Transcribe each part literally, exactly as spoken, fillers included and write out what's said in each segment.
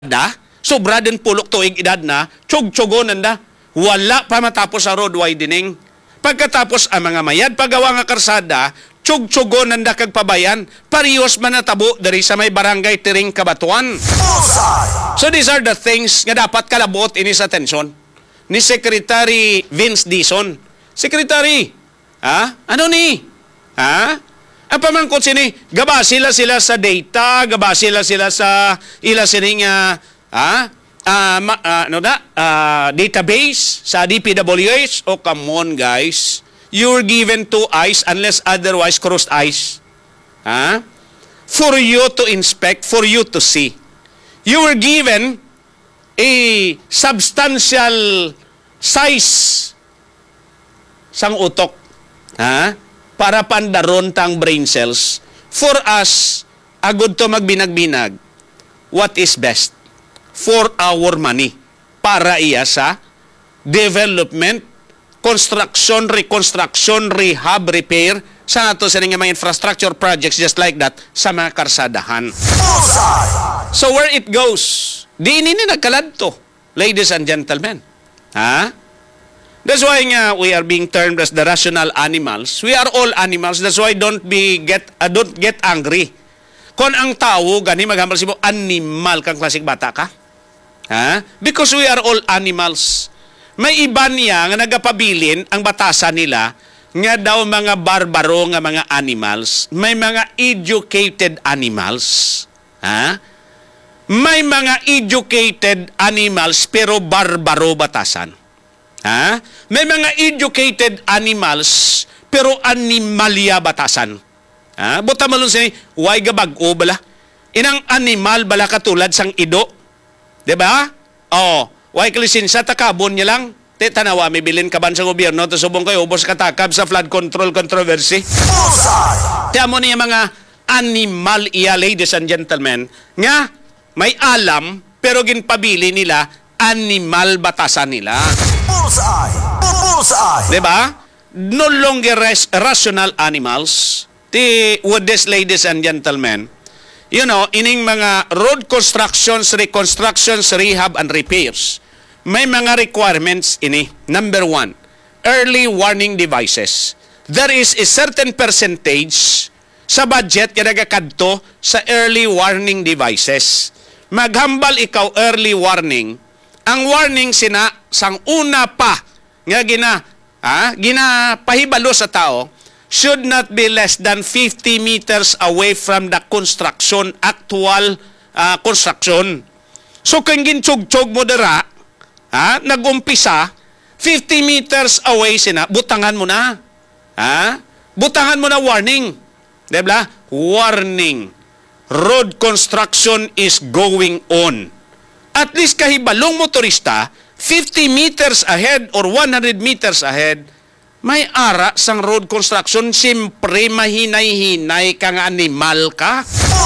da, sobra din pulok tuig edad na, tsug-tsugonan da, wala pa matapos sa road widening. Pagkatapos ang mga mayad pagawa nga karsada, tsug-tsugonan da kag pabayan, parehos man natabo dari sa may barangay Tiring Kabatuan. So these are the things nga dapat kalabot ini sa atensyon ni Secretary Vince Dizon. Secretary, ha? Ano ni? Ha? Ang pamangkot sini, gaba sila sila sa data, gaba sila sila sa ila sining uh, ah, uh, ma, uh, ano da? Uh, database sa D P W H. Oh, come on guys. You're given two eyes unless otherwise crossed eyes. Ha? For you to inspect, for you to see. You were given a substantial size sang utok. Ha? Para pandaron tang brain cells. For us, agod to magbinag-binag, what is best for our money? Para iya sa development, construction, reconstruction, rehab, repair, sa nato sa mga infrastructure projects just like that sa mga karsadahan. So where it goes, di ini nagkalad to, ladies and gentlemen. Ha? That's why nga we are being termed as the rational animals. We are all animals. That's why don't be get uh, don't get angry. Kung ang tao gani maghambal si mo animal kang klasik bata ka. Ha? Because we are all animals. May iba niya nga nagapabilin ang batasan nila nga daw mga barbaro nga mga animals. May mga educated animals. Ha? May mga educated animals pero barbaro batasan. Ha? May mga educated animals pero animalia batasan. Ha? Buta malun siya, why gabag-o bala? Inang animal bala katulad sang ido. Diba? Oh, why kalisensya takabon niya lang? Te tanawa may bilin kaban sa gobyerno to subong kayo ubos katakab sa flood control controversy. Tiyan mo niya mga animal iya, ladies and gentlemen, nga may alam pero ginpabili nila animal batasan nila. Bullseye! Bullseye! Diba? No longer res- rational animals. The, with this, ladies and gentlemen, you know, ining mga road constructions, reconstructions, rehab, and repairs, may mga requirements ini. Number one, early warning devices. There is a certain percentage sa budget na nagakadto sa early warning devices. Maghambal ikaw early warning, ang warning sina sang una pa nga gina ha, gina pahibalo sa tao should not be less than fifty meters away from the construction, actual uh, construction. So kung gintsug-tsug mo dara, ha, nag-umpisa, fifty meters away sina, butangan mo na. Ha? Butangan mo na warning. Diba? Warning. Road construction is going on. At least kahibalong motorista, fifty meters ahead or one hundred meters ahead, may ara sang road construction, siyempre mahinay-hinay kang animal ka.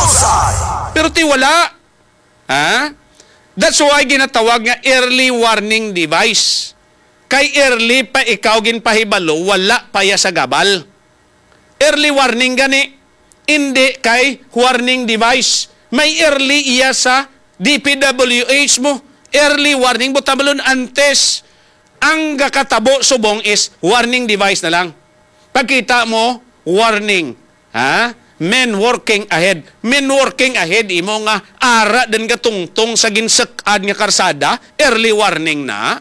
Pero ti wala. Ha? That's why ginatawag nga early warning device. Kay early pa ikaw ginpahibalo, wala pa ya sa gabal. Early warning gani, hindi kay warning device. May early iya sa D P W H mo, early warning, butabalon antes. Ang gakatabo subong is warning device na lang. Pagkita mo, warning. Ha? Men working ahead. Men working ahead, imo nga ara din katungtong sa ginsakad nga karsada, early warning na.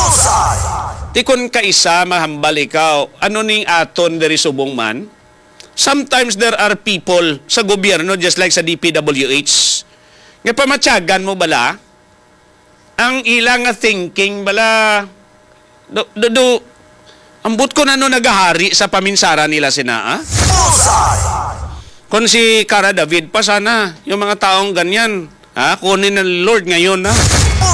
Di kun kaisa mahambal ikaw, ano ning aton diri subong man? Sometimes there are people sa gobyerno just like sa D P W H nga pamatyagan mo bala, ang ilang thinking bala, do, do, do, ambot ko na no nagahari sa paminsara nila sina, ah? Kung si Cara David pa sana, yung mga taong ganyan, ha? Kunin ng Lord ngayon, ha?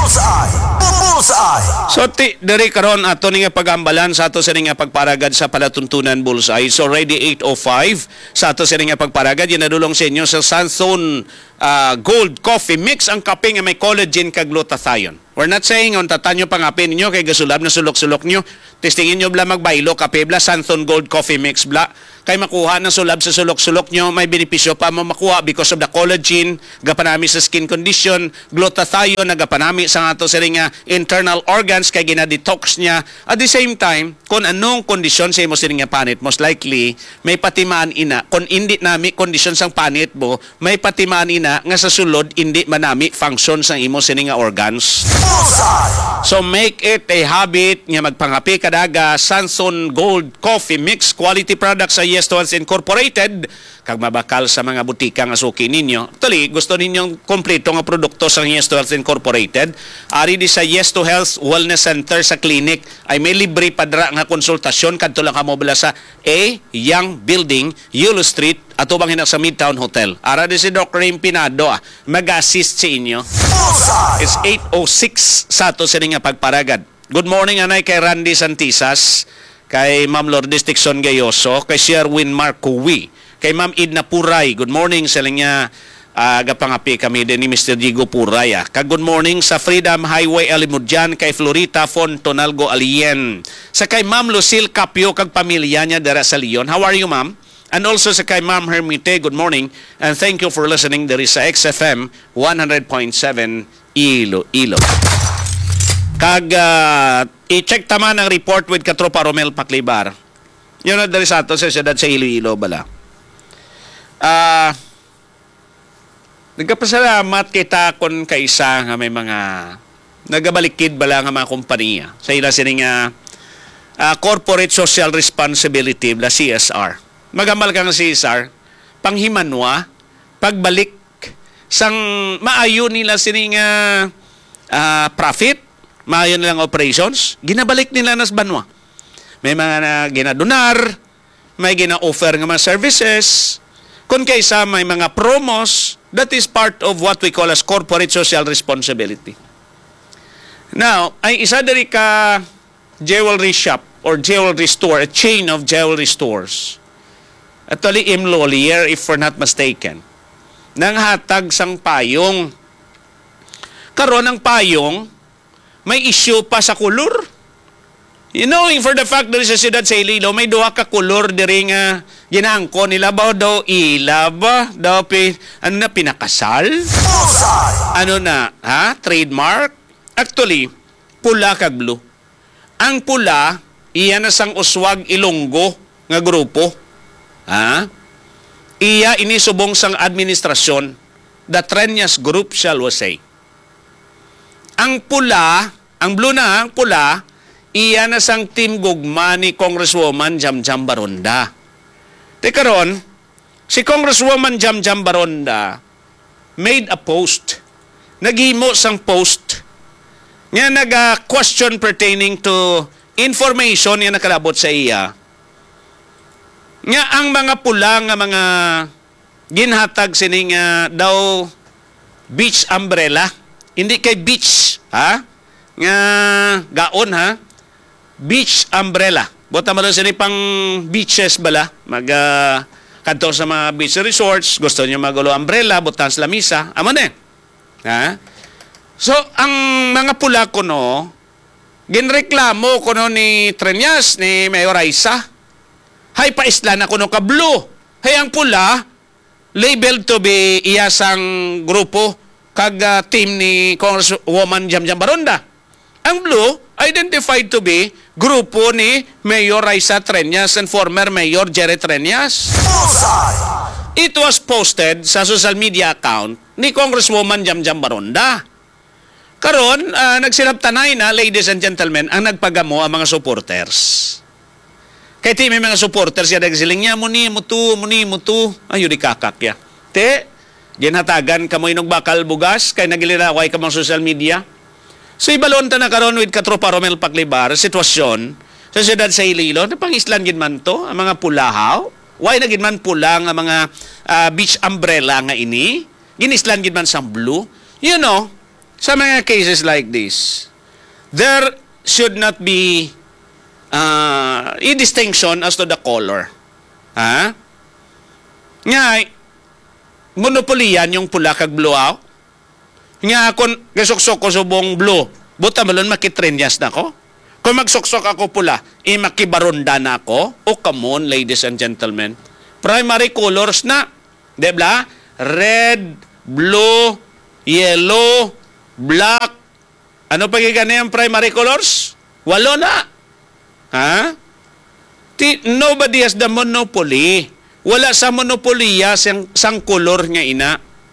So, ti, dari karon ato nga pagambalan sa ato sa nga pagparagad sa palatuntunan Bullseye. So, ready eight oh five sa ato sa nga pagparagad. Yan nadulong sa inyo sa Sunzone uh, Gold Coffee Mix, ang kape nga may collagen kag glutathione. We're not saying on tatanyo pangapin ninyo kay gasulab na sulok-sulok nyo. Testingin nyo bla magbaylo, kape bla, Santon Gold Coffee Mix bla. Kay makuha ng sulab sa sulok-sulok nyo, may benepisyo pa mo makuha because of the collagen, gapanami sa skin condition, glutathione na gapanami sa ato sa nga internal organs kay gina-detox niya. At the same time, kung anong kondisyon sa imo sa nga panit, most likely, may patimaan ina. Kung hindi nami kondisyon sang panit mo, may patimaan ina nga sa sulod, hindi manami function sa imo sa nga organs. So make it a habit nga magpangapi kadaga Sanson Gold Coffee Mix, quality products sa Yes to Health Incorporated, kag mabakal sa mga butika nga suki ninyo. Actually, gusto ninyong kompleto nga produkto sa Yes to Health Incorporated, ari di sa Yes to Health Wellness Center sa clinic ay may libre padra nga konsultasyon kadto lang kamo bala sa A Young Building, Yulo Street, ato bang hinak sa Midtown Hotel. Ara di si Doc Raym Pinado ah, mag-assist sa inyo. It's eight oh six sa ato sa nga pagparagad. Good morning anay kay Randy Santisas, kay Ma'am Lourdes Dixon Gayoso, kay Sherwin Marcowi, kay Ma'am Idna Puray. Good morning sa linya uh, gapangapi kami din ni Mister Diego Puray. Ah. Kag good morning sa Freedom Highway Alimudjan, kay Florita Fontonalgo Alien. Sa kay Ma'am Lucille Capio kag pamilya niya dara sa Leon. How are you, Ma'am? And also sa kay Ma'am Hermite, good morning and thank you for listening. There is sa X F M one hundred point seven Iloilo. Kag uh, i-check taman ang report with Katropa Romel Paclibar. Yun na dari sa ato sa siyudad sa Iloilo bala. Ah, uh, nagkapasalamat kita kon kaisa nga may mga nagabalikid bala nga mga kompanya sa ila sining uh, uh, Corporate Social Responsibility bala C S R. Magamal kang C S R panghimanwa pagbalik sang maayo nila sining uh, uh, profit, maayo nilang operations, ginabalik nila nas banwa. May mga na ginadonar, may gina-offer nga mga services, kung kaysa may mga promos, that is part of what we call as corporate social responsibility. Now, ay isa dari ka jewelry shop or jewelry store, a chain of jewelry stores. Actually, Imlolier, if we're not mistaken, nang hatag sang payong. Karon ang payong, may issue pa sa kulor. You knowing for the fact that sa siyudad sa Iloilo, may duha ka kulor diri nga ginaangko nila ba daw ila ba daw pi, ano na pinakasal? Ano na, ha? Trademark? Actually, pula kag blue. Ang pula, iya na sang Uswag Ilonggo nga grupo. Ha? Iya inisubong sang administrasyon, the Trenyas Group shall we say. Ang pula, ang blue na, ang pula, iya na sang team gugma ni Congresswoman Jamjam Baronda. Teka ron, si Congresswoman Jamjam Baronda made a post. Naghimo sang post nga naga-question pertaining to information nga nakalabot sa iya. Nga ang mga pula nga mga ginhatag sining uh, daw beach umbrella, hindi kay beach, ha? Nga gaon, ha? Beach umbrella. Bota mo sini pang beaches bala, mag uh, kadto sa mga beach resorts, gusto niyo magulo umbrella, butan sa lamisa, amo ne. Ha? So ang mga pula kuno ginreklamo kuno ni Trenyas ni Mayor Raisa. Hay paisla na kuno ka blue. Hay ang pula labeled to be iyasang grupo kag uh, team ni Congresswoman Jamjam Baronda. Ang blue identified to be grupo ni Mayor Raisa Trenyas and former Mayor Jerry Trenyas. It was posted sa social media account ni Congresswoman Jamjam Baronda. Karon, uh, nagsilabtanay na, ladies and gentlemen, ang nagpagamo ang mga supporters. Kaya ti may mga supporters ya nagsiling niya, muni, mutu, muni, mutu. Ayun, di kakakya. Te, ginhatagan ka mo inog bakal bugas, kaya nagiliraway ka mga social media. So, ibalon ta na karon with Katropa Romel Paclibar, sitwasyon sa siyudad sa Iloilo, na pang islan ginman to, ang mga pulahaw. Why na ginman pula nga mga uh, beach umbrella nga ini? Ginislan ginman sa blue. You know, sa mga cases like this, there should not be uh, a distinction as to the color. Ha? Nga, monopoliyan yung pula kag blue out. Nga, kung gasuksok ko subong blue, Buta malon makitrenyas na ko. Kung magsuksok ako pula, eh makibaronda na ako. O come on, ladies and gentlemen. Primary colors na. Diba? Red, blue, yellow, black. Ano pa gigana yung primary colors? Walo na. Ha? T- nobody has the monopoly. Wala sa monopoliya sang, sang kolor nga ina.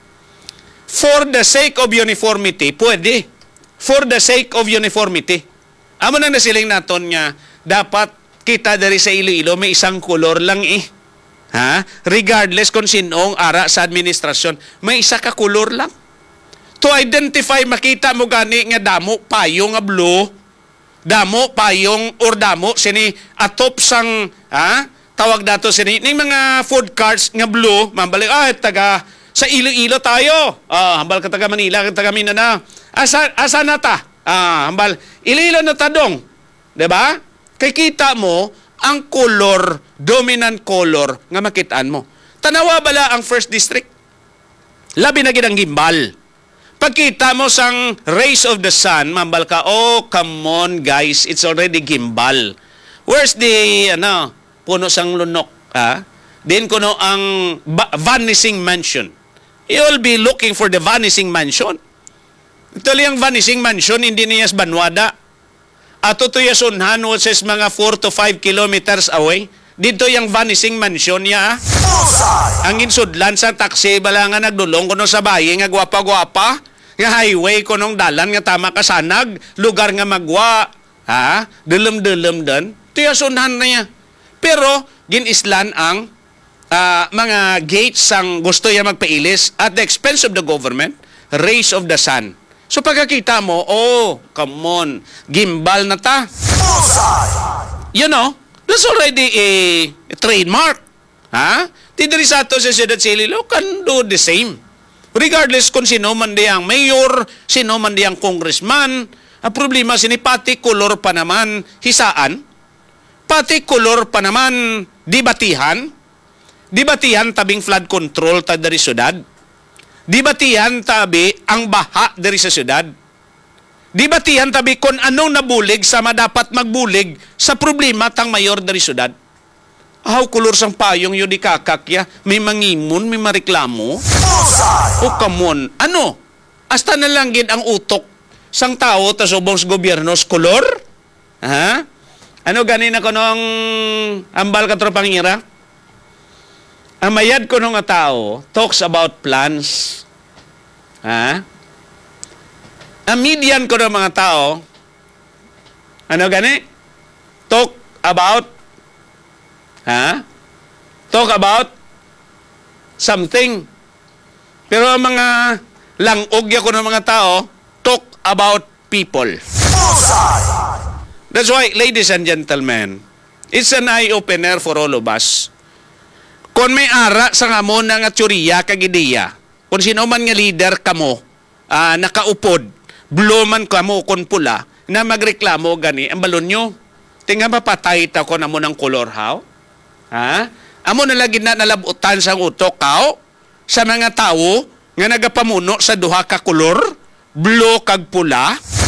For the sake of uniformity, pwede. For the sake of uniformity. Amo na nasiling naton nga, dapat kita dari sa Iloilo may isang kolor lang eh. Ha? Regardless kung sinong ara sa administrasyon, may isa ka kolor lang. To identify, makita mo gani nga damo, payo nga blue, damo, payong, or damo, sini atop sang, ha? Tawag dato sini, ning mga food carts nga blue, mambalik, ah, taga, sa Iloilo tayo. Ah, hambal ka taga Manila, taga Mindanao. Asa, asa na ta? Ah, hambal, Iloilo na tadong. Diba? Kay kita mo, ang color, dominant color, nga makitaan mo. Tanawa bala ang first district? Labi na ginang gimbal. Pagkita mo sang rays of the sun, mambal ka, oh, come on guys, it's already gimbal. Where's the, ano, puno sang lunok, ha? Din kuno ang vanishing mansion. You'll be looking for the vanishing mansion. Ito yung vanishing mansion, hindi niya sa Banwada. Ato to yasunhan, which is mga four to five kilometers away. Dito yung vanishing mansion niya. Ang insudlan sa taxi, bala nga nagdulong kuno sa bayi, nga gwapa-gwapa. Nga highway kunong dalan, nga tama kasanag, lugar nga magwa. Ha? Dulum-dulum din. Ito yasunhan na niya. Pero, ginislan ang uh, mga gates ang gusto niya magpailis at the expense of the government, rays of the sun. So pagkakita mo, oh, come on, gimbal na ta. You know, that's already a, a trademark. Ha? Tidiri sa ato sa Ciudad Sililo can do the same. Regardless kung sino man diyang mayor, sino man diyang congressman, ang problema sinipati kolor pa naman hisaan, pati kolor pa naman dibatihan, dibatihan tabing flood control ta dari syudad, dibatihan tabi ang baha dari sa syudad, dibatihan tabi kung anong nabulig sa madapat magbulig sa problema tang mayor dari syudad. Aw, kulor sang payong yun di kakakya, may mangimun, may mareklamo. O kamon, ano? Hasta na lang gid ang utok sang tao ta subong sa gobyerno sa kolor? Ha? Ano ganin ako nung ambal ka tropang ira? Ang mayad ko nung tao talks about plans. Ha? Ang median ko ng mga tao, ano gani? Talk about, ha? Talk about something. Pero ang mga langog ko ng mga tao, talk about people. That's why, ladies and gentlemen, it's an eye-opener for all of us. Kung may ara sa nga mo nga tsuriya kagidiya, kung sino man nga leader kamo, uh, nakaupod, blue man kamo kung pula, na magreklamo gani, ang balon nyo, tinga mapatay ta ko na mo ng color how? Ha? Amo na lagi na nalabutan sa utok kao, sa mga tao nga nagapamuno sa duha ka kolor, blue kag pula.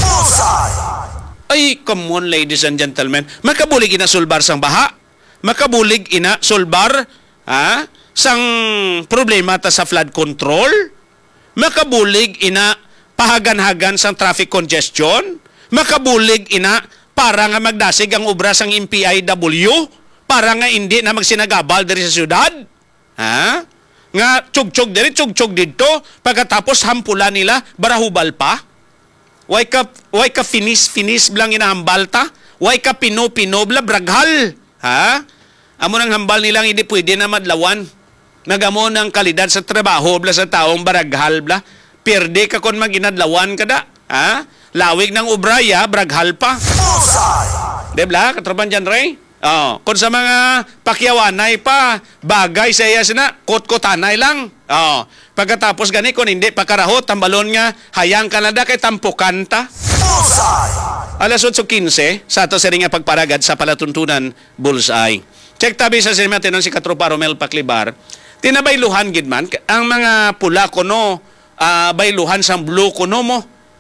Ay, come on, ladies and gentlemen. Makabulig ina sulbar sang baha. Makabulig ina sulbar ha, sang problema ta sa flood control. Makabulig ina pahagan-hagan sang traffic congestion. Makabulig ina para nga magdasig ang obra sang M P I W para nga hindi na magsinagabal diri sa syudad. Ha? Nga tsug-tsug diri, tsug-tsug dito, pagkatapos hampulan nila, barahubal pa. Why ka, why ka finis-finis blang inahambal ta? Why ka pino-pino bla braghal? Ha? Amo nang hambal nilang hindi pwede na madlawan. Nagamo ng kalidad sa trabaho bla sa taong baraghal bla. Pierde ka kon maginadlawan kada. Ha? Lawig ng ubraya, braghal pa. Debla, katraban dyan, Ray? Oh, kung sa mga pakyawanay pa, bagay sa iya sina, kot-kotanay lang. Oh, pagkatapos gani, kung hindi, pakarahot, tambalon nga, hayang Canada kay tampukan ta. Alas eight fifteen, sa ato sa ringa pagparagad sa palatuntunan, Bullseye. Check tabi sa sinima, tinan si Katropa Romel Paclibar, tinabayluhan gid man, ang mga pula kuno, uh, bayluhan sang blue kuno mo,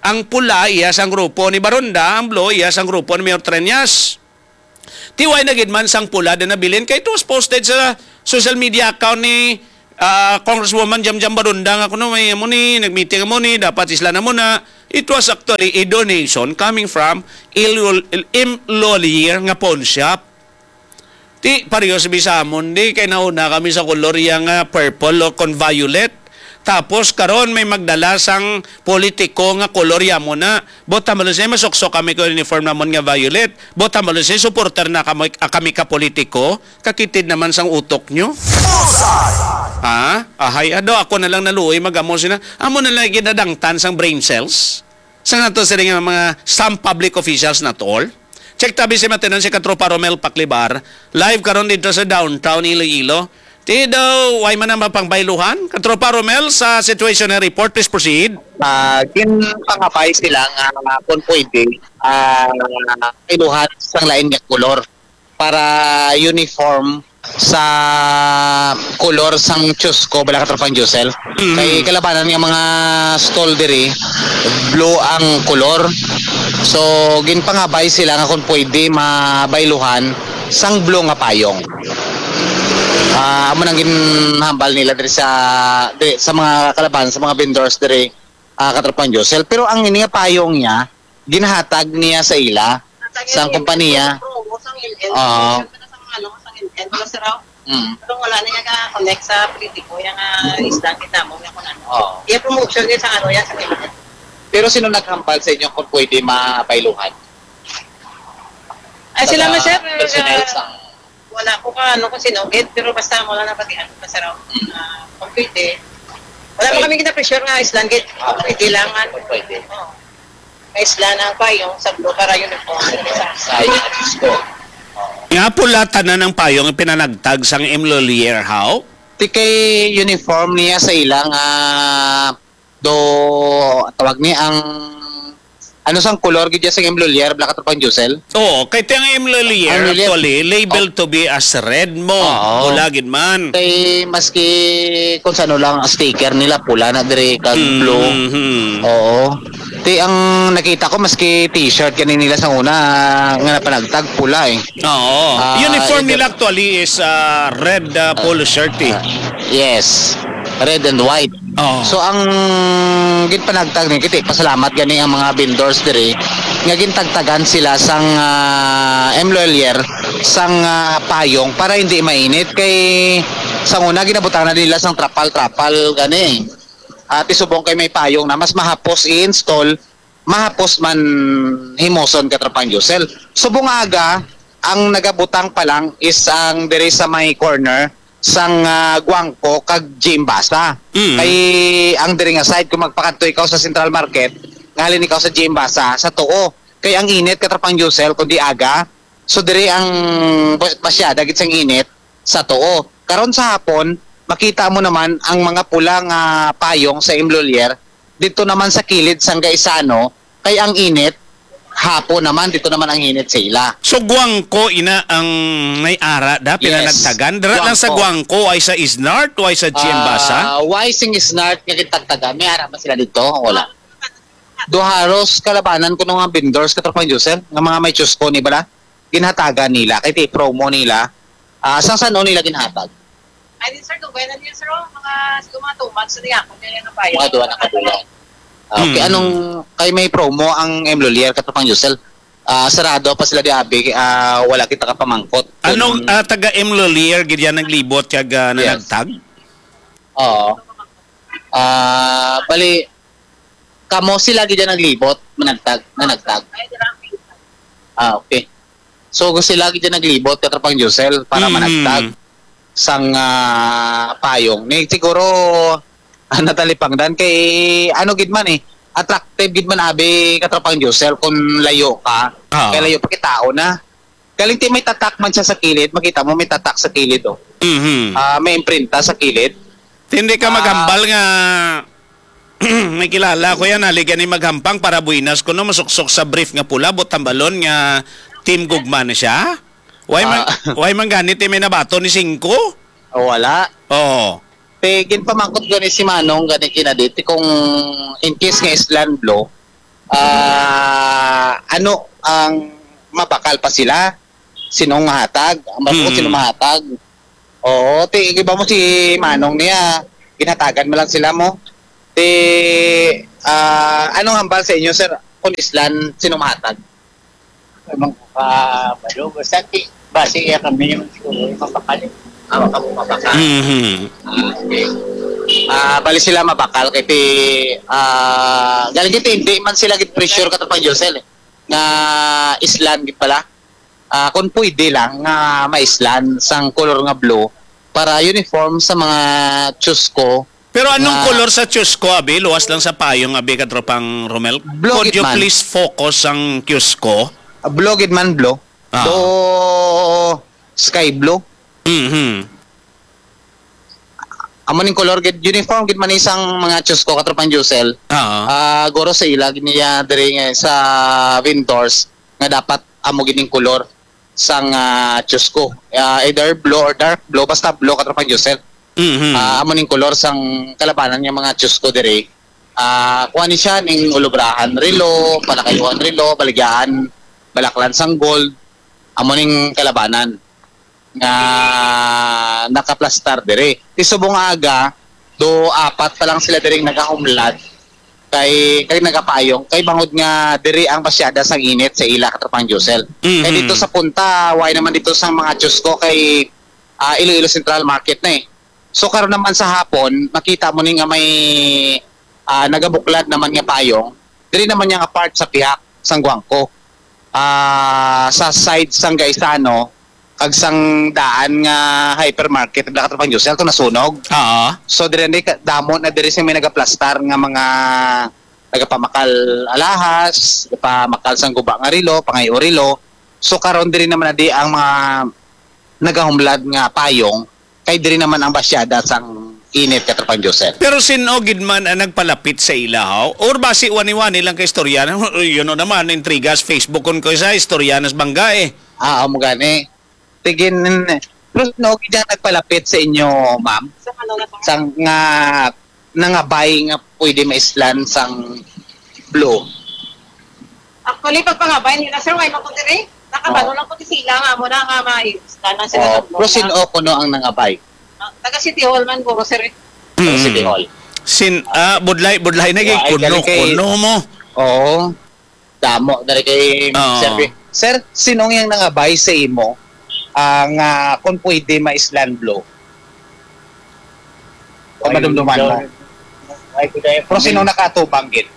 Ang pula, iya sang grupo ni Baronda, ang blue, iya sang grupo ni Mayor Treñas. Tiway na gidman sang pula na nabilin, kay it was posted sa social media account ni uh, Congresswoman Jam Jam Baronda, nga kuno may mo ni, nag-meeting mo ni, dapat isla na muna. It was actually a donation coming from M. Lolier nga pawn shop. Ti, pareho sabi sa amon, di, kay nauna kami sa color yang uh, purple o con violet. Tapos karon may magdala sang politiko nga kolor mo na. Bota malusay masuksok kami ko uniform namon nga violet. Bota malusay supporter na kami, ah, kami ka politiko. Kakitid naman sang utok nyo. Ha? Ahay, ado ako na lang naluoy magamo sina. Amo na lang ginadangtan sang brain cells. Sang nato sila nga mga some public officials na tol. Check tabi si Matenon si Katropa Romel Paklibar. Live karon dito sa downtown Iloilo. Di daw, why man ang mapangbayluhan? Katropa Romel, sa situational report, please proceed. Uh, ginpangapay sila nga uh, kung pwede, uh, iluhan sa lain nga kolor para uniform sa kolor sang Chusco, bala Katropang Josel. Mm-hmm. Kay kalabanan nga mga stall diri, blue ang kolor. So, ginpangapay sila nga kung pwede mabayluhan sang blue nga payong. Ah, uh, amo nang ginhambal nila diri sa diri, sa mga kalaban, sa mga vendors diri uh, Katropang Josel. Pero ang ini nga payong niya ginhatag niya sa ila sa kompanya. Oo. Mm. Pero wala niya ka connect sa politiko yang uh, isda kita mo nga kunan. Oo. Iya promotion niya sa ano yan sa kanya. Pero sino naghambal sa inyo kung pwede mapailuhan? Ay sila man sir. Personnel sang wala ko ka ano kung sinugid, pero basta mo lang napatihan pa sa raw. Uh, kung pwede. Wala pa kami kita-pressure nga island gate. Kung pwede lang. Kung pwede. Oh. Island ang payong sa blue para yun po. Sa Isko. Nga pula tanan ng payong pinanagtag sang M. Lolier, how? Ti kay uniform niya sa ilang uh, do tawag ni ang ano sang color gid sa M. Lolier, Black Katropang Josel? Oo, kay tiyang M. Lolier actually labeled oh. to be as red mo. Oh. Pula gid man. Kay maski kung sano lang ang sticker nila pula na dire kag mm-hmm. blue. Oo. Ti ang nakita ko maski t-shirt kanin nila sa una nga napanagtag pula eh. Oo. Uh, Uniform uh, nila actually is uh, red uh, polo shirt eh. Uh, yes. Red and white. Oh. So ang ginpanagtag ni kiti pasalamat gani ang mga vendors diri nga gintagtagan sila sang uh, M. Lolier sang uh, payong para hindi mainit kay sang una ginabutan na nila sang trapal-trapal gani. At isubong kay may payong na mas mahapos i-install, mahapos man himoson Katropang Josel. Subong aga ang nagabutang pa lang is ang diri sa may corner sang uh, Guangco kag Jimbasa. Mm. Kay ang diri nga side kung magpakanto ikaw sa Central Market, ngalin ikaw sa Jimbasa sa tuo. Kay ang init Katropang Josel kundi aga. So diri ang pasyada gid sang init sa tuo. Karon sa hapon, makita mo naman ang mga pulang uh, payong sa M. Lolier dito naman sa kilid sang Gaisano. Kay ang init hapon naman, dito naman ang init sa ila. So Guangco ina ang may ara da pinanagtagan. Yes. Dara lang sa Guangco ay sa Isnart o ay sa Jimbasa? Uh, why sing Isnart nga kitagtagan? May ara ba sila dito? Wala. Duharos kalabanan ko ng mga vendors Katropang Josel, ng mga may Chusco ni bala. Ginhatagan nila, kay ti promo nila. Ah, uh, sang sano nila ginhatag? Ay din sir, kung na din sir, mga siguro mga two months na ako nila na payo. Mga duwa na kabulan. Okay, hmm. anong kay may promo ang M. Lolier Katropang Josel? Uh, sarado pa sila di abi, uh, wala kita ka pamangkot. Anong uh, taga M. Lolier gid yan naglibot kag uh, nanagtag? Yes. Oo. Ah, uh, bali kamo sila gid yan naglibot, managtag, nanagtag. Ah, okay. So sila gid yan naglibot Katropang Josel para mm-hmm. managtag sang uh, payong. Ni siguro uh, natalipangdan kay ano gid man eh attractive gid man abi Katropang Josel kung layo ka. Oh. Kay layo pa kitao na. Galing ti may tatak man siya sa kilid, makita mo may tatak sa kilid oh. Mhm. Ah, uh, may imprinta sa kilid. Hindi ka magambal uh, nga may kilala ko yan haligan ni maghampang para buinas ko no masuksok sa brief nga pula butang balon nga team gugma na siya. Why uh, man why man ganit may nabato ni Cinco? Oh, wala. Oo. Pegin pamangkot gani si Manong gani kinaditi kung in case nga island blow Ah, ano ang mabakal pa sila? Sinong mahatag? Ang bago Hmm. sino mahatag? Oo, ti iba mo si Manong niya. Ginatagan mo lang sila mo. Ti ah anong hambal sa inyo, sir? Kung islan, sino mahatag? Emang kabalo, basta ti, base kaya kami yung siguro mapakali. Ah, maka- mabakal. Mhm. Ah, okay. Ah, bali sila mabakal kay ti ah galing kiti hindi man sila git pressure ka pa Josel eh. Nga islan git pala. Ah, kung pwede lang nga maislan sang color nga blue para uniform sa mga Chusco. Pero anong Nga- color sa Chusco, abi? Luwas lang sa payong, abi, katropang Romel. Blue, Could you Gitman. please focus ang Chusco? Ah, blue gid man blue. Ah. Do sky blue. Mhm. Amo ning color gid uniform gid man isang mga Chusco katropang Josel. Ah. Ah, goro sa ila niya diri nga sa vendors nga dapat amo gining color sang uh, Chusco. Ah, either blue or dark blue basta blue katropang Josel. Mhm. Ah, amo ning color sang kalabanan niya mga Chusco diri. Ah, kuha ni siya ning ulubrahan relo, palakayuan relo, baligyan, balaklan sang gold. Amo ning kalabanan nga nakaplastar diri. Ti subong aga do apat pa lang sila diri nagahumlad kay kay nagapayong kay bangod nga diri ang pasyada sang init sa ila katropang Josel. Mhm. Kay dito sa punta way naman dito sa mga Chusco kay ah, Iloilo Central Market na eh. So karon naman sa hapon makita mo ni nga may ah, nagabuklad naman nga payong diri naman nga part sa pihak sang Guangco. Ah, sa side sang Gaisano kag sang daan nga hypermarket ng katropang Josel to nasunog. Ah. So dire ni damo na dire sa may nagaplastar nga mga nagapamakal alahas, nagapamakal sang guba nga rilo, pangayo rilo. So karon dire naman na di ang mga nagahumlad nga payong kay dire naman ang basyada sang init katropang Josel. Pero sino gidman ang nagpalapit sa ilahaw? Or basi wani-wani lang kay istoryanan? Yun know naman, intrigas, Facebook kon ko sa istoryanas bangga eh. Ah, mo gani. Tigin pero no gid nagpalapit sa inyo, ma'am. Sa ano na to? Sang nga nangabay nga pwede maislan sang blue. Actually, pag pangabay nila, sir, why mo ko dire? Nakabalo lang ko ti sila nga mo na nga maayos. Tanan sila Oh, ng pero sino kuno ang nangabay? Ah, Taga City Hall man, puro sir. eh. Sa Mhm. City Hall. Sin ah budlay budlay na kay Ay, kuno galing kay- kuno mo. Oo. Damo dari kay Oo. Sir. Sir, sino yang nangabay sa imo ang uh, kung pwede maislan blue? O madumduman mo. Ay, ko dahil Pero sino nakatubang gid?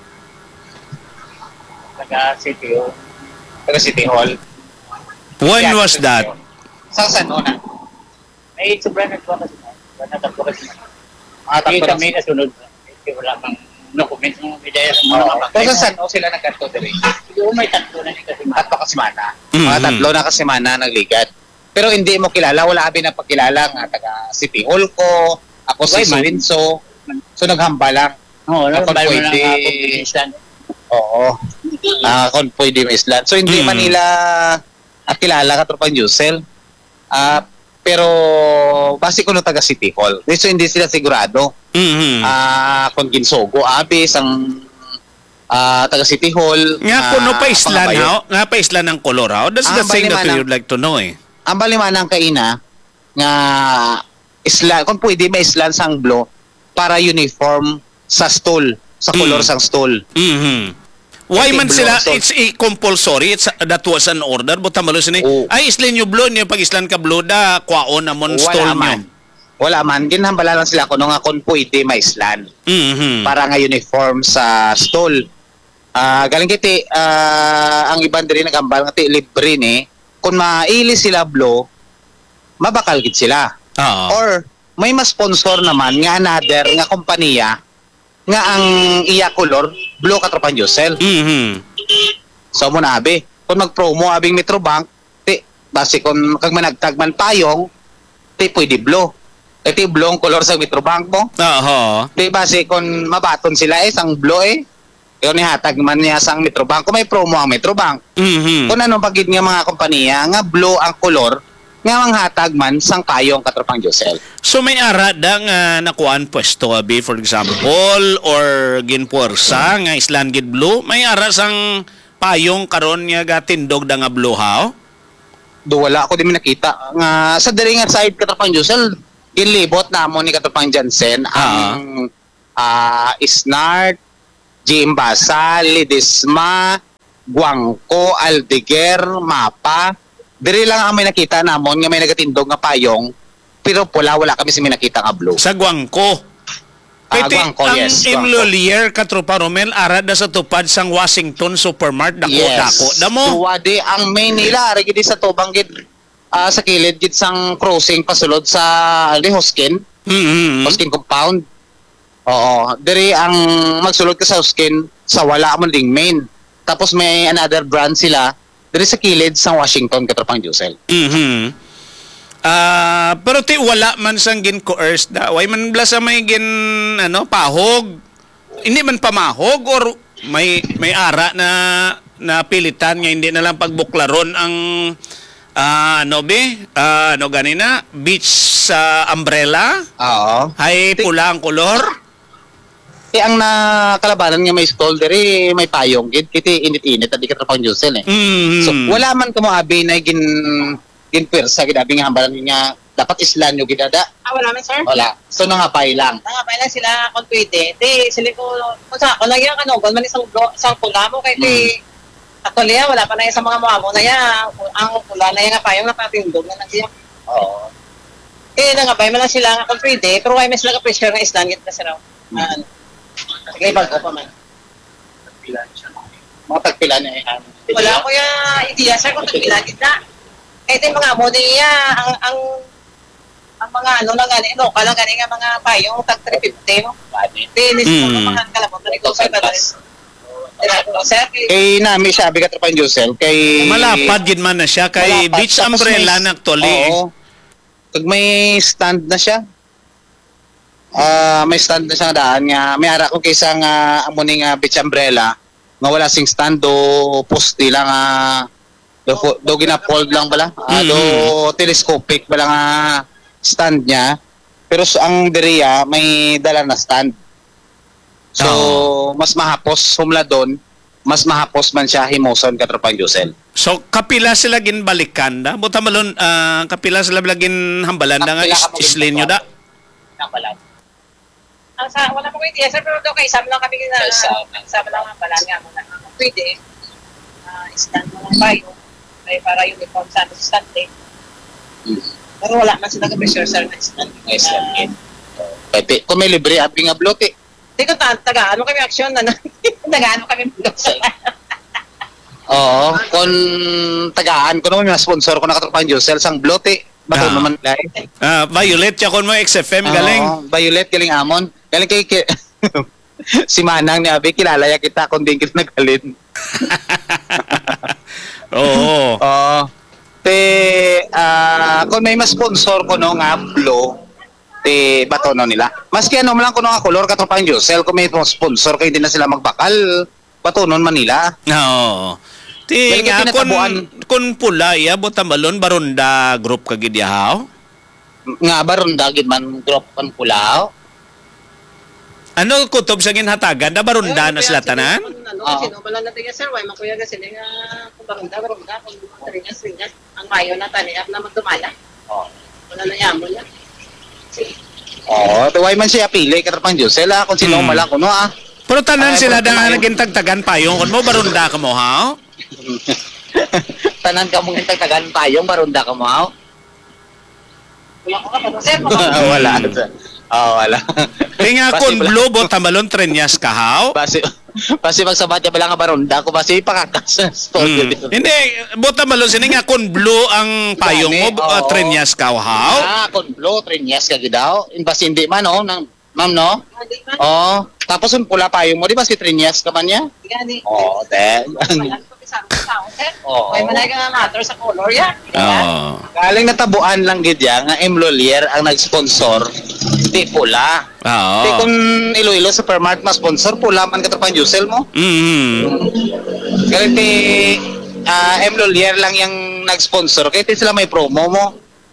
taga City Hall. Taga City Hall. When was that? Sa San una? Ay, sobrang nagwa kasi na. Natakbo kasi na. Mga Hindi takbo kami na. nasunod. Hindi wala kang document ng bidaya sa mga Oo. kapatid. Pero sa San o sila nagkanto diri? Siguro may tatlo na ni kasi mga. Tatlo ka semana. Mhm. Mga tatlo na ka semana nagligad. Pero hindi mo kilala, wala abi na pagkilala nga taga City Hall ko. Ako si Why, man? Suwinso. So naghamba lang. Oo, no, Ako balo na pwede. nga ako pinisan. Oo. Ah, kung pwede may islan. So hindi Mm. man nila ah, kilala ka tropang Josel. Ah, pero base ko no taga City Hall. So hindi sila sigurado. Mhm. Ah, kung ginsogo abis ang ah, taga City Hall. Nga ah, kuno pa islan pangabayo. ha? Nga pa islan ng color ha? That's the Ah, thing that balimanang- we would like to know eh. Ang balimanang kaina nga islan kung pwede may islan sang blue para uniform sa stool, sa color Mm. sang stool. Mhm. Why Kasi man blue, sila, so- it's a compulsory, it's that was an order, but tamalo sini, Oh. ay islan nyo blue niyo, pag islan ka blue da, kwaon namon stall Wala nyo. man. Wala man. Ginhambala lang sila kuno nga kung pwede may islan. Mhm. Para nga uniform sa stall. Ah, galing kiti ah, ang iban diri nagambal nga ti libre ni kung maili sila blue mabakal gid sila. Oo. Or may mas sponsor naman nga another nga kompanya nga ang iya color blue katropan Josel. Mhm. So mo na abi kung mag-promo abing Metrobank ti base kung kag managtag man payong ti pwede blue. Iti blue ang color sa Metrobank mo. Oo. Di base kung mabaton sila eh, sang blue eh. Yun ni hatag man niya sang Metrobank. Kung may promo ang Metrobank. Mhm. Kung ano pagid nga mga kompanya, nga blue ang color, nga manghatag man sang payong katropang Josel. So may ara da nga nakuan pwesto abi for example or ginpuwersa nga Island Gid Blue, may ara sang payong karon nga gatindog da nga Blue how? Do wala ako din nakita nga sa diri nga side katropang Josel, ginlibot namon ni katropang Jansen ang ah Snart, G M Basal, Lidisma, Guangco, Aldeguer, Mapa. Diri lang ang may nakita namon nga may nagatindog nga payong, pero pula wala kami si may nakita nga blue. Sa Guangco. Ah, Pwede, Guangco, ang yes, Guangco. Imlolier katropa Romel ara da sa tupad sang Washington Supermart dako Yes. dako damo. Tuwadi ang main nila ari gid sa tubang gid ah, sa kilid gid sang crossing pasulod sa ali Hoskin, Mm-hmm. Hoskin compound. Oo, diri ang magsulod ka sa Hoskin sa wala man ding main. Tapos may another brand sila diri sa kilid sa Washington katropang Josel. Mhm. Ah, pero ti wala man sang gin coerced da. Way man bla sa may gin ano pahog. Hindi man pamahog or may may ara na na pilitan nga hindi na lang pagbuklaron ang ah, ano be? Ah, ano ganina? Beach sa umbrella. Oo. Hay pula ang kolor. Eh ang nakalabanan nga may stall diri may payong gid kiti init-init at di katropang Josel eh. Mhm. So wala man kamo abi na gin gin persa gid abi nga hambalan nga dapat islan yo gid ada. Ah, wala man, sir. Wala. So nangapay lang. Nangapay lang sila kung pwede. Di, sila ko, kung sa ako lang yung kanugon, man isang, blo- isang pula mo, kay di, actually, ah, wala pa na yung sa mga mga mo na yan. Ang pula na yung nga payong napatindog na nandiyan. Oo. Eh, nangapay man lang sila nga kung pwede, pero why mas lang ka-pressure nga islan, git na sila. Ano. Sige, bago pa man. Mga tagpila na eh. ano. Wala ko yung idea, sir, kung tagpilagid na. Eh, ito yung mga mo niya, ang, ang, ang mga ano lang gani, local lang gani nga mga payong tag three fifty mo. Pinis mo Mm. mga kalabot na ito sa batas. Sir, Kay nami sabi ka Tropang Josel kay Malapad gid man na siya kay Malapad. beach Tapos umbrella may- na actually. Oo. Kag may stand na siya. Ah, may stand na siya nga daan nga may ara ko kaysa nga amo ni nga beach umbrella nga wala sing stand do poste lang nga do, do gina-fold lang bala. Ah, do telescopic bala nga stand niya. Pero sa ang diriya may dala na stand. So, mas mahapos humla doon, mas mahapos man siya himoson ka Tropang Josel. So kapila sila ginbalikan da. Buta malon ah, kapila sila lagin hambalan da nga Kapila is, ka mo islinyo da. Nakabalan. ang sa, wala po ko idea, sir, pero daw kay isama lang kami na, Isama. isama lang ang balan nga muna. Kung pwede, uh, stand mo lang tayo, ay para uniform sa amin sa stand eh. Pero wala man sila ka-pressure, sir, na stand. Ay, stand. Pwede, kung may libre, abi nga blote. Hindi ko ta- taga, ano kami action na, taga, ano kami Oo, kung tagaan ko naman yung sponsor ko na Katropang Josel sang blote. Bato Ah. naman lai. Ah, Violet yakon mo X F M galing. Oo, Violet galing amon. Galing kay ki- si Manang ni Abi kilala ya kita kung din kita nagalin. Oo. Oo. Te ah kung may mas sponsor ko no nga Blo, te bato no nila. Maski ano man lang ko no nga color Katropang Josel kung may sponsor kay hindi na sila magbakal. Bato non Manila. Oo. Ti Galing nga yung kun tinatabuan. kun pula ya buta malon baronda group kagid yahaw. Nga baron dagid man drop kan pulaw. Ano kutob sa ginhatagan da baronda na sila tanan? Ano, Oo. sino pala natin yan, sir, why makuya ka sila nga, kung barunda, barunda, kung ringas, ringas, ang mayo na taniap na magdumala. Oo. Wala na yamo niya. Oo, tuway man siya pili Katropang Josel ah, kung sino Hmm. mala ko no ah. Pero tanan Ay, sila pero da nga kumain. naging tagtagan payong kun mo baronda ka mo ha? Tanan ka mong tagtagan payong barunda ka mo. ah. Wala ko ka pa, sir, mga wala. Oh, wala. Ti nga Basi kun wala. blue buta malon trenyas ka haw. Basi basi magsabat ya bala nga barunda ko basi pakakas store Hmm. dito. Hindi, buta malon sini nga kun blue ang payong mo, Gani, uh, oo. trenyas ka haw. Ah, kon blo trenyas ka gidaw. In basi hindi man oh, nang ma'am no? Hindi man, Oh, tapos yung pula payong mo di ba si trenyas ka man niya? gani. Oh, te. Wala ko sa tao, sir. Oo. Why man nga matter sa color yan. Oo. Galing natabuan lang gid ya nga Emlolier ang nag-sponsor. Di pula. Oo. Di kung Iloilo Supermart mas sponsor pula man Katropang Josel mo. Mm. Galing ti ah Emlolier lang yung nag-sponsor kaya ti sila may promo mo.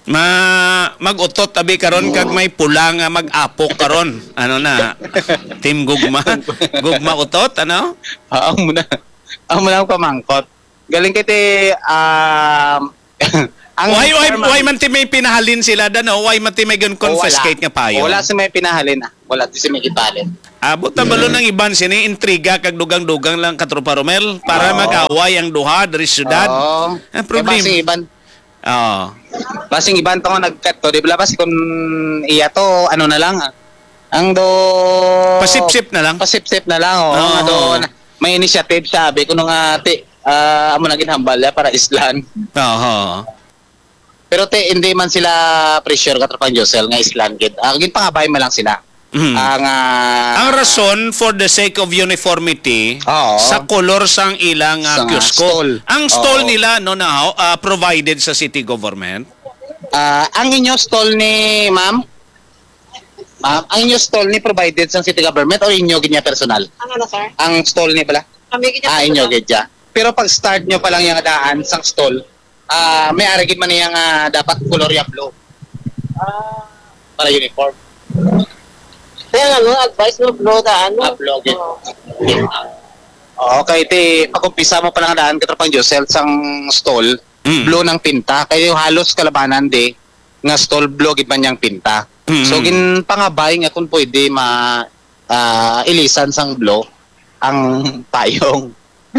Ma magutot abi karon kag may pula nga mag-apok karon. Ano na? Team Gugma. Gugma utot ano? Ah, ang muna. Ang muna ang pamangkot. Galing kiti um ang Why why farm- why man ti may pinahalin sila dano? Why man ti may gun confiscate nga payo? Wala si may pinahalin ah. Wala si may ibalin. Abot na balo ng iban sini intriga kag dugang-dugang lang katropa Romel para Oo. mag-away ang duha diri syudad. Oo. Ang problem. Basing iban. Oo. Basing iban to nga nag-cut to. Di ba basi kung iya to ano na lang ah. Ang do Pasip-sip na lang. Pasip-sip na lang oh. Oo. Nga do may initiative sabi kuno nga ti ah amo na ginhambal ya para islan. Oo. Pero te hindi man sila pressure katropan Josel nga islan gid. Ah gid pangabay man lang sila. Mhm. Ang ah, Ang rason for the sake of uniformity Oo. sa kolor sang ilang uh, Sa kiosko. stall. Ang stall Oo. nila no now uh, provided sa city government. ah, ang inyo stall ni ma'am Ma'am, ang inyo stall ni provided sa city government o inyo ginya personal? Ang ano, sir? Ang stall ni pala? Kami kita Ah, inyo gidya. Pero pag start nyo pa lang yung daan sang stall, ah may arigid man niyang ah, dapat color ya blue Ah, para uniform. kaya nga, no, advice mo, bro, daan mo. Ah, blue, gid. Oo. Okay, ti pag-umpisa mo pa lang ang daan katropang Josel sang stall, Mm. blue ng pinta. Kaya yung halos kalabanan di nga stall blue gid man niyang pinta. Mm. So gin pangabay nga kung pwede ma ah, ilisan sang blue ang payong.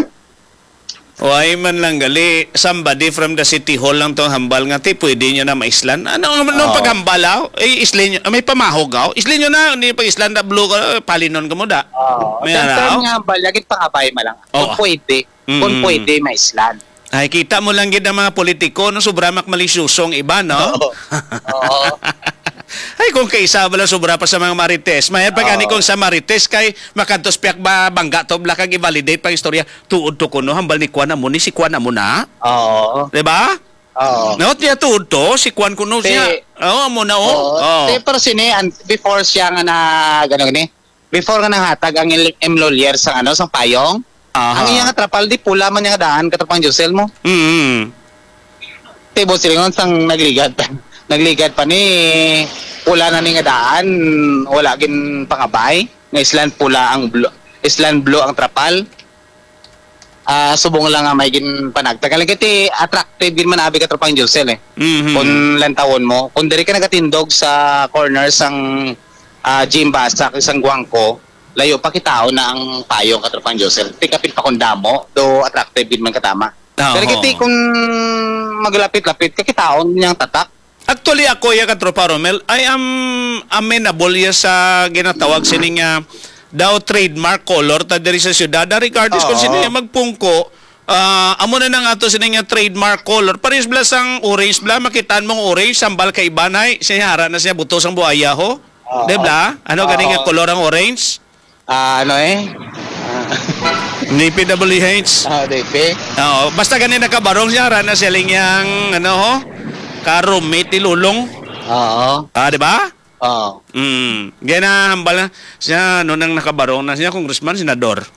Why man lang gali somebody from the city hall lang tong hambal nga ti pwede nyo na maislan. Ano ang ano Oo. paghambalaw? Eh islin nyo, ah, may pamahog aw. Islin nyo na ni pag islan na blue ka palinon ka mo da. Oh, May may araw? nga balagit pangabay ma lang. Kung Oo. pwede, kung Mm. pwede maislan. Ay kita mo lang gid ang mga politiko no sobra mak malisyusong iba no. Oo. Oo. Ay kung kaisa bala sobra pa sa mga marites. May pag ani Oo. kung sa marites kay makantos piak ba bangga to bla kag i-validate pang istorya tuod to kuno hambal ni Kuan mo ni si Kuan mo na. Oo. Di ba? Oo. No, tiya tuod to si Kuan kuno Te- siya. Oo, mo na oh. Oo. Oo. Te, pero sini an- before siya nga na gano ni. Before nga nanghatag ang emlolier sa ano sang payong. Aha. Ang iya nga trapal di pula man nga daan katapang Josel mo. Mm. Tibo silingon sang nagligad pa. Nagligad pa ni pula na ni nga daan wala gin pangabay nga island pula ang blue. Island blue ang trapal. Ah subong lang nga may gin panagtag. Lang kiti attractive gin man abi katapang Josel eh. Mhm. Kung lantawon mo, kung diri ka nagatindog sa corner sang uh, gym basak isang guwangko, layo pa kitao na ang payong katropang Josel. Tikapit pa kung damo, do attractive din man katama. Oo. Pero kiti kung maglapit-lapit ka kitaon niyang tatak. Actually ako ya katropa Romel, I am amenable ya sa ginatawag sining nga daw trademark color ta diri sa syudad regardless kung Oo. sino yung magpungko. Ah, amo na nang ato sining nga trademark color. Paris bla sang orange bla makitaan mong orange sambal kay banay siya hara na siya butos ang buhaya ho. Oo. Di bla? Ano Oo. ganing nga color ang orange? Ah, ano eh? Ni P W H. Ah, D P. Oo, basta ganin nakabarong siya hara na siya ling yang ano ho? Ka-roommate ni Lulong. Oo. Ah, di ba? Oo. Mm. Gaya na hambal na siya noon nang nakabarong na siya congressman, senador.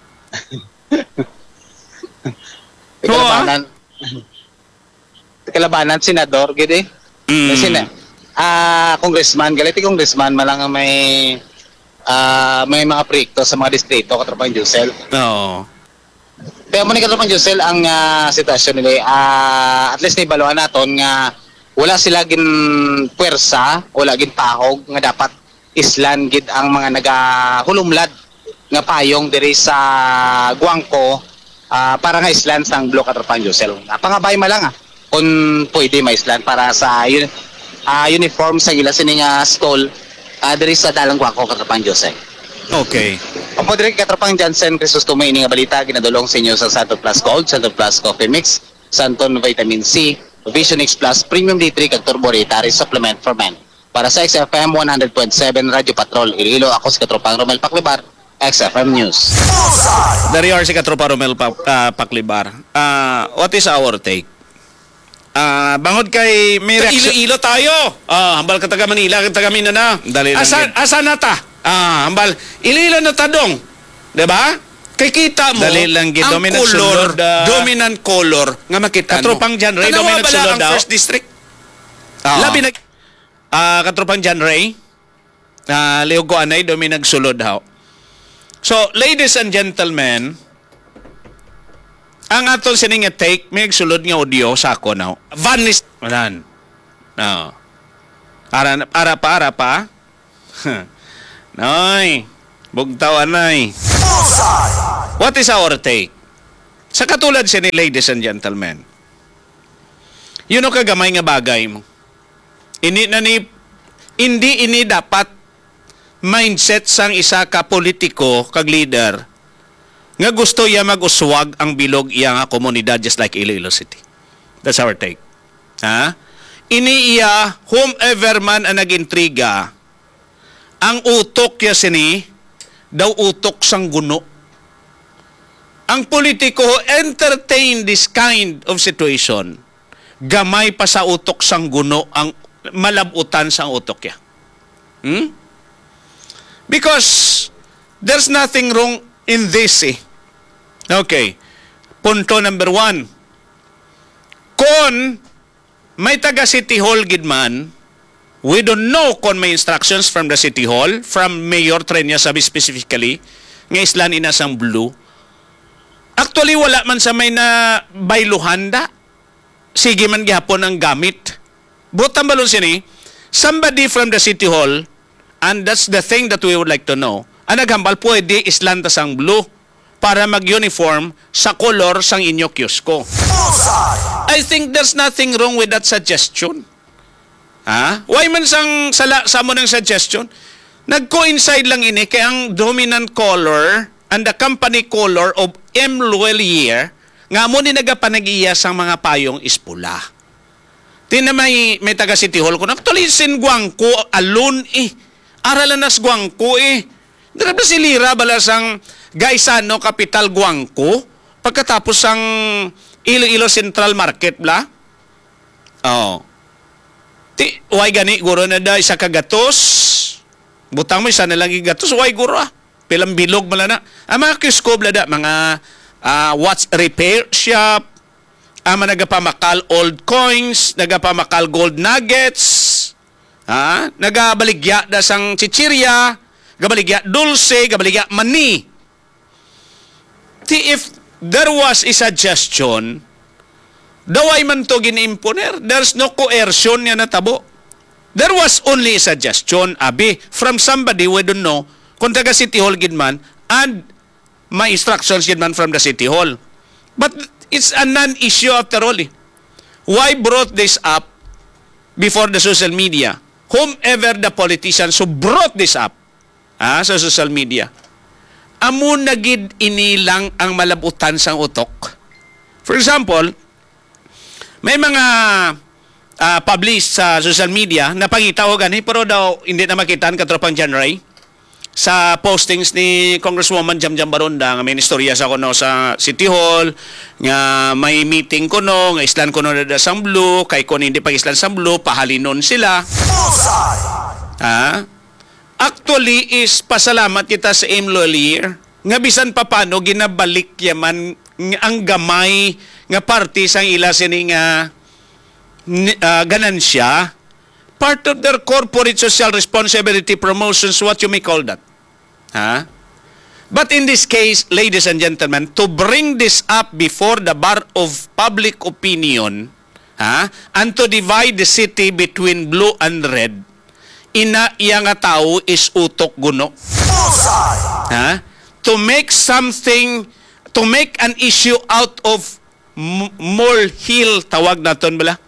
Kalabanan. Kalabanan senador gid eh. Mm. Kasi na ah congressman, galiti congressman malang ang may ah may mga proyekto sa mga distrito katropang Josel. Oo. Pero mo ni katropang Josel ang ah, sitwasyon nila ah at least ni baluan naton nga wala sila gin puwersa, wala gin pahog nga dapat islan gid ang mga nagahulumlad nga payong diri sa guwangko ah, para nga islan sang blue katropang Josel. Ah, pangabay ma lang ah kung pwede maislan para sa yun ah, uniform sa ila sini nga stall ah, diri sa dalang guwangko katropang Josel. Okay. Opo, direk katropang Jansen Crisostomo ini nga balita ginadulong sa inyo sa Santon Plus Gold, Santon Plus Coffee Mix, Santon Vitamin C, Vision X Plus Premium D three kag Turbo Dietary Supplement for Men. Para sa X F M one hundred point seven Radio Patrol, Iloilo, ako si katropang Romel Paclibar, X F M News. Dari R si Katropa Romel pa, ah, Paclibar. Ah, what is our take? Ah, bangod kay may reaction. Ilo-ilo tayo. Ah, hambal ka taga Manila, ka taga Mindanao. Dali lang Asa din. asa na ta? Ah, hambal Iloilo na tadong. 'Di ba? Kay kita mo Dali lang gid, ang dominant color, sulod, ah. dominant color nga makita mo. Katropang dyan, Ray, Tanawa dominant bala sulod ang daw. first district. Oo. Labi na ah katropang John Ray, uh, Leo ko anay do may nagsulod haw. So, ladies and gentlemen, ang aton sining nga take may nagsulod nga audio sa ako now. Vanis manan. No. Ara ara pa ara pa. Noy. Bugtaw anay. What is our take? Sa katulad sini, ladies and gentlemen. Yun o kagamay nga bagay mo. Ini na ni hindi ini dapat mindset sang isa ka politiko kag leader nga gusto iya mag-uswag ang bilog iya nga komunidad just like Iloilo City. That's our take. Ha? Ini iya whomever man ang nag-intriga ang utok ya sini daw utok sang guno. Ang politiko entertain this kind of situation. Gamay pa sa utok sang guno ang malabutan sang utok ya. Hmm? Because there's nothing wrong in this eh. Okay. Punto number one. Kung may taga City Hall gidman, we don't know kung may instructions from the City Hall, from Mayor Trenya sabi specifically, nga islan ina sang blue. Actually, wala man sa may na bayluhanda. Sige man gihapon ang gamit. Butan balon sini, somebody from the City Hall, and that's the thing that we would like to know, ang naghambal pwede islanta sang blue para mag-uniform sa kolor sang inyo kiosko. I think there's nothing wrong with that suggestion. Ha? Why man sang sala sa mo ng suggestion? Nag-coincide lang ini kay ang dominant color and the company color of M. Luelier nga mo ni nagapanag-iya sang mga payong is pula. Tina may, may taga City Hall ko, naktulisin guwangko alone eh. Aralan nas guwangko eh. Dira ba si Lira bala sang Gaisano Capital Guangko pagkatapos sang Iloilo Central Market bla? Oh. Ti, way gani guro na da isa kagatos. Butang mo isa na lang igatos, way guro ah. Pilang bilog mala na. Ang mga kisko bla da, mga uh, watch repair shop, ang mga nagapamakal old coins, nagapamakal gold nuggets, ha? Nagabaligya da sang chichirya, gabaligya dulce, gabaligya mani. See, if there was a suggestion, daway man to gin-imponer, there's no coercion nga natabo. There was only a suggestion, abi, from somebody we don't know, kung taga City Hall gidman, and may instructions gidman from the City Hall. But it's a non-issue after all. Eh. Why brought this up before the social media? Whomever the politicians who brought this up ah, sa social media, amo nagid inilang ang malabutan sang utok. For example, may mga uh, publish sa social media na pangitaw gani pero daw hindi na makitaan katropang John Ray sa postings ni Congresswoman Jamjam Baronda nga may istorya sa kuno sa City Hall nga may meeting kuno nga islan kuno na sang blue kay kun hindi pa islan sang blue pahalinon sila. Ha? Actually is pasalamat kita sa M. Luelier nga bisan pa paano ginabalik yaman ang gamay nga party sang ila sini nga uh, ganansya. Part of their corporate social responsibility promotions, what you may call that. Huh? But in this case, ladies and gentlemen, to bring this up before the bar of public opinion, huh, and to divide the city between blue and red, ina iya nga tao is utok guno. Huh? To make something, to make an issue out of molehill, tawag naton bala,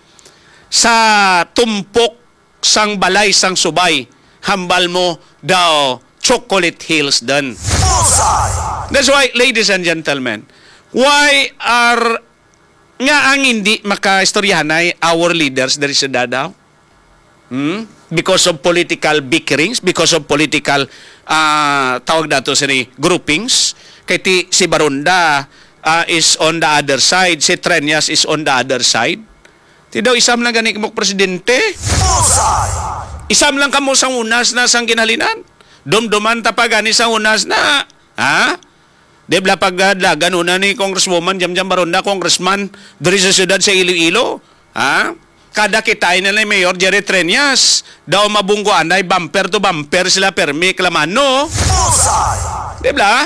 sa tumpok sang balay sang subay, hambal mo daw chocolate hills done. That's why, ladies and gentlemen, why are nga ang hindi makaistoryahan ay our leaders dari sa Davao? Hmm? Because of political bickerings, because of political uh, tawag dato sa groupings, kay ti, si Baronda uh, is on the other side, si Trenyas is on the other side. Ti daw isam lang gani mo presidente. Isam lang kamo sang unas na sang kinahalinan. Dumduman ta pa gani sang unas na. Ha? Debla pagdlagan una ni Congresswoman Jamjam Baronda, congressman diri sa siyudad sa Iloilo. Ha? kada kitay na ni Mayor Jerry Treñas. Daw mabungguan ay bumper to bumper sila permi klamano. Diba?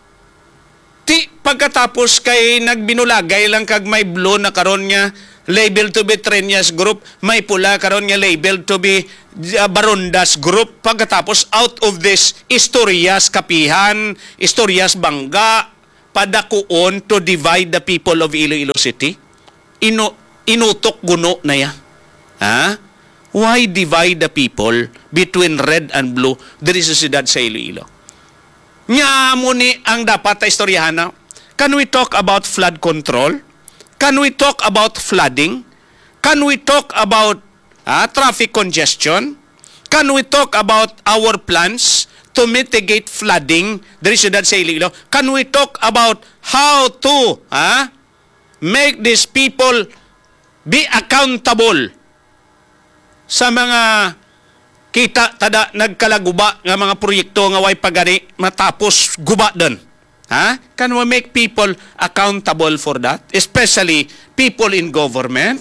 Ti pagkatapos kay nagbinulagay lang kag may blue na karon nga label to be Treñas Group, may pula karon nga label to be uh, Barondas Group. Pagkatapos out of this istoryas kapihan, istoryas bangga, padakuon to divide the people of Iloilo City. Ino, inutok guno na ya. Ha? Why divide the people between red and blue diri sa siyudad sa Iloilo? Nya mo ni ang dapat ta istoryahan na. Can we talk about flood control? Can we talk about flooding? Can we talk about ah, traffic congestion? Can we talk about our plans to mitigate flooding diri sa siyudad sa Iloilo? Can we talk about how to ah, make these people be accountable sa mga kita tada nagkalaguba nga mga proyekto nga way pagani matapos guba doon? Ha? Can we make people accountable for that? Especially people in government?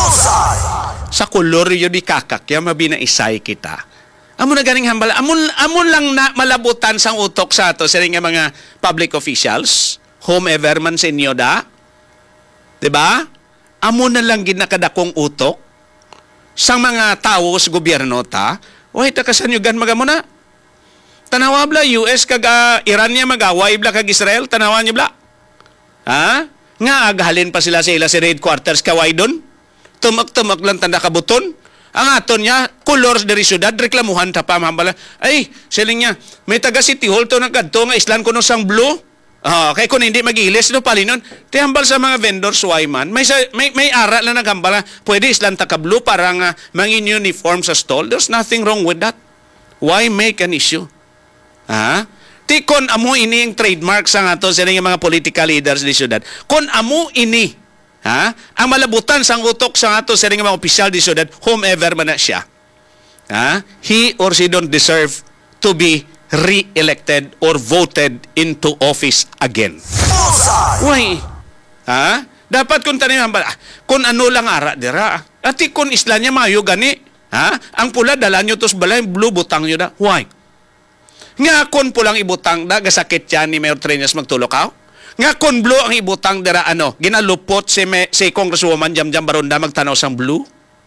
Sa kolor yun di kakakya, mabinaisay kita. Amo na ganing hambala. Amon, amon lang na malabutan sang utok sa ato sa nga mga public officials, whomever man sa inyo da. Diba? Amo na lang ginakadakong utok sang mga tao sa gobyerno ta. Wait, kasanyugan magamuna. Tanawa bla, U S kag uh, Iran niya mag-away bla kag Israel, tanawa niya bla. Ha? Nga aghalin pa sila sa ila si headquarters kaway doon. Tumak-tumak lang tanda kabuton. Ang aton niya, colors dari syudad, reklamuhan ta pa mahambala. Ay, siling niya, may taga City Hall to nagkadto nga islan ko no sang blue. Ah, kay kung hindi mag-ilis no palinon, tihambal sa mga vendors why man. May may, may ara lang naghambala, pwede islan ta ka blue para nga mangin uniform sa stall. There's nothing wrong with that. Why make an issue? Ha? Ti kon amo ini ang trademark sa ato sa mga political leaders di syudad. Kon amo ini, ha? Ang malabutan sang utok sa ato sa mga opisyal di syudad, whomever man na siya. Ha? He or she don't deserve to be re-elected or voted into office again. Why? Ha? Dapat kung tanim kung ano lang ara dira. Ati kung isla niya mayo gani, ha? Ang pula dala nyo tos balay, blue butang nyo da. Why? Nga kon pulang ibutang da gasakit yan ni Mayor Treñas magtulokaw. Nga kon blue ang ibutang dira ano, ginalupot si me, si Congresswoman Jamjam Baronda magtanaw sang blue.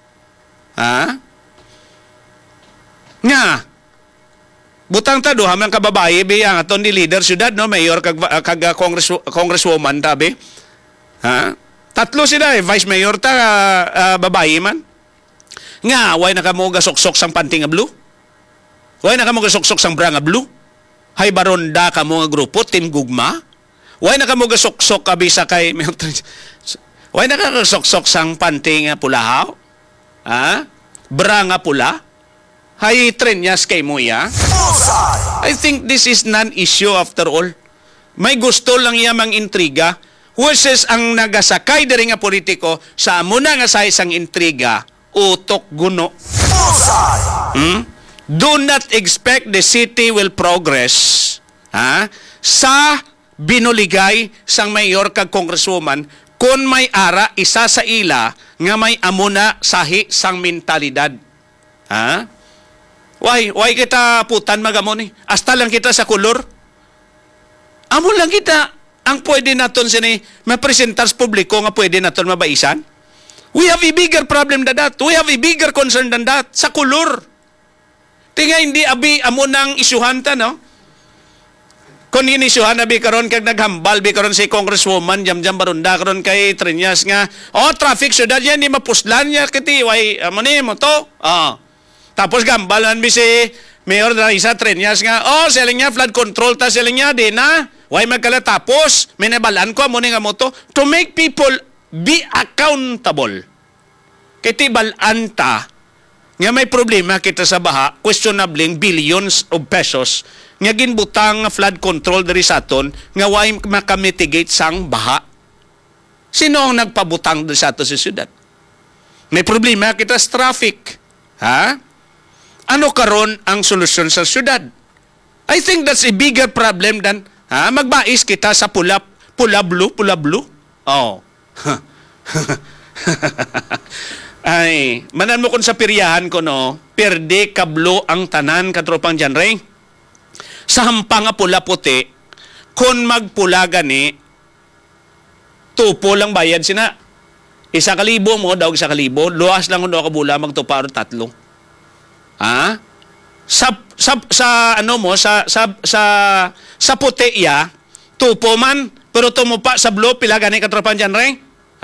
Ha? Nga butang ta do hamang kababaye biya aton di leader syudad no, mayor kag kag congress congresswoman tabi. Ha? Tatlo sila eh, vice mayor ta uh, babaye man. Nga way nakamo gasok-sok sang panty nga blue. Way nakamo gasok-sok sang bra nga blue. Hay Baronda kamo nga grupo team gugma. Way nakamo gasok-sok kabisa kay way nakagasok-sok sang panty nga pulahaw. Ha? Bra nga pula. Hay Treñas kay mo ya. I think this is non-issue after all. May gusto lang iya mang intriga. Versus ang nagasakay diri nga politiko sa muna nga sa isang intriga, utok guno. Hmm? Do not expect the city will progress ha? Sa binuligay sang mayor kag congresswoman kung may ara isa sa ila nga may amuna sahi sang mentalidad. Ha? Why? Why kita putan magamon ni? Hasta lang kita sa kulor. Amo lang kita ang pwede naton sini mapresentar sa publiko nga pwede naton mabaisan. We have a bigger problem than that. We have a bigger concern than that. Sa kulor. Tinga hindi abi amo nang isuhan ta, no? Kung inisuhan abi karon kag naghambal bi karon si Congresswoman Jamjam Baronda karon kay Treñas nga, oh, traffic syudad yan, ni mapuslan niya kiti, way, amo ni mo to. Ah. Tapos gambalan bi si Mayor Raisa Treñas nga, oh, siling niya flood control ta siling niya di na. Why magkala tapos minabalan ko amo ni nga mo to to make people be accountable. Kiti balan ta nga may problema kita sa baha, questionabling billions of pesos nga ginbutang flood control diri sa aton nga way makamitigate sang baha. Sino ang nagpabutang diri sa ato sa syudad? May problema kita sa traffic. Ha? Ano karon ang solusyon sa syudad? I think that's a bigger problem than ha, magbais kita sa pula pula blue, pula blue. Oh. Ay, manan mo kung sa piryahan ko, no, perde kablo ang tanan katropang dyan, Ray. Sa hampang nga pula puti, kung magpula gani, tupo lang bayad sina. Isa kalibo mo, daw isa kalibo, luwas lang kung daw kabula, magtuparo tatlo. Ha? Sa, sa, sa, ano mo, sa, sa, sa, sa puti ya, tupo man, pero tumupa sa blo, pila gani katropang dyan, Ray.